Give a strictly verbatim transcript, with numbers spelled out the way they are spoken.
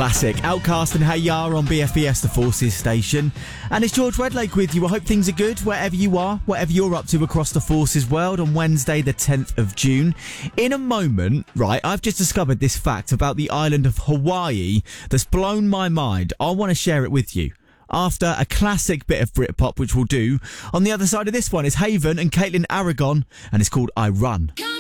classic. Outcast and Hey Ya on B F B S, the Forces station. And it's George Redlake with you. I hope things are good wherever you are, whatever you're up to across the Forces world on Wednesday the tenth of June. In a moment, right, I've just discovered this fact about the island of Hawaii that's blown my mind. I want to share it with you after a classic bit of Britpop, which we'll do. On the other side of this one is Haven and Caitlin Aragon, and it's called I Run.